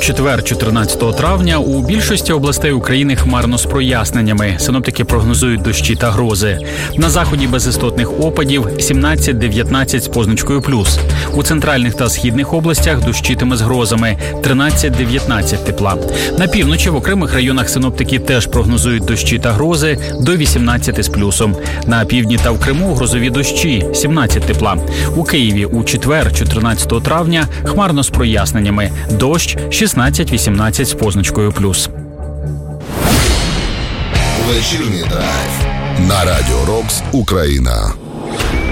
четвер, 14 травня, у більшості областей України хмарно з проясненнями. Синоптики прогнозують дощі та грози. На заході без істотних опадів 17-19 з позначкою плюс. У центральних та східних областях дощитиме з грозами 13-19 тепла. На півночі в окремих районах синоптики теж прогнозують дощі та грози до 18 з плюсом. На півдні та в Криму грозові дощі 17 тепла. У Києві у четвер, 14 травня, хмарно з проясненнями. Дощ 16-18 з позначкою плюс. Вечірній драйв на Радіо Рокс Україна.